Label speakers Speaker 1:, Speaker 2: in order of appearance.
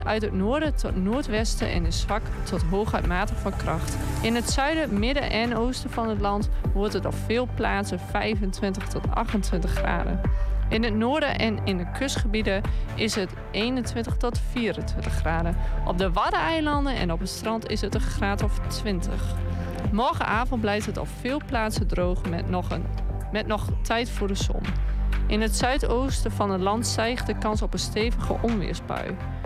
Speaker 1: uit het noorden tot noordwesten en is zwak tot hooguit matig van kracht. In het zuiden, midden en oosten van het land wordt het op veel plaatsen 25 tot 28 graden. In het noorden en in de kustgebieden is het 21 tot 24 graden. Op de Waddeneilanden en op het strand is het een graad of 20. Morgenavond blijft het op veel plaatsen droog met nog tijd voor de zon. In het zuidoosten van het land stijgt de kans op een stevige onweersbui.